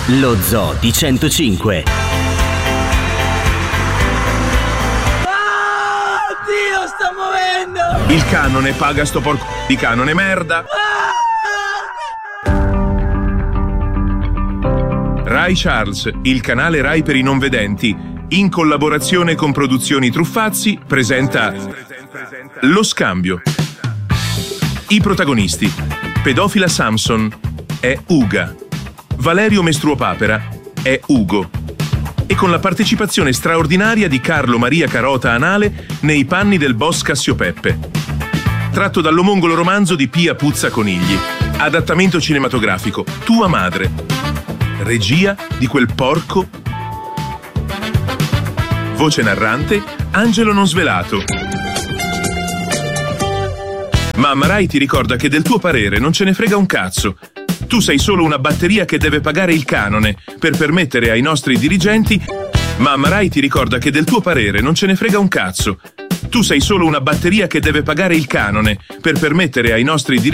Lo Zoo di 105. Dio, sta muovendo! Il canone paga sto porco di canone merda. Rai Charles, il canale Rai per i non vedenti, in collaborazione con Produzioni Truffazzi, presenta Lo Scambio. I protagonisti: Pedofila Samson è Uga, Valerio Mestruopapera è Ugo, e con la partecipazione straordinaria di Carlo Maria Carota Anale nei panni del boss Cassiopeppe. Tratto dall'omongolo romanzo di Pia Puzza Conigli. Adattamento cinematografico Tua madre. Regia di quel porco. Voce narrante Angelo Non Svelato. Mamma Rai ti ricorda che del tuo parere non ce ne frega un cazzo. Tu sei solo una batteria che deve pagare il canone per permettere ai nostri dirigenti. Mamma Rai ti ricorda che del tuo parere non ce ne frega un cazzo. Tu sei solo una batteria che deve pagare il canone per permettere ai nostri dirigenti